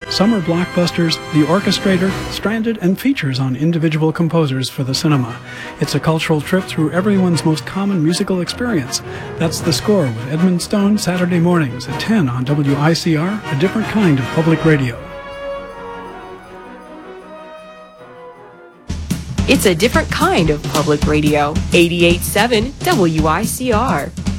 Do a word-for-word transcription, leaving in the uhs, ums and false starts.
summer blockbusters, The Orchestrator, Stranded, and features on individual composers for the cinema. It's a cultural trip through everyone's most common musical experience. That's The Score with Edmund Stone, Saturday mornings at ten on W I C R, a different kind of public radio. It's a different kind of public radio. eighty-eight point seven W I C R.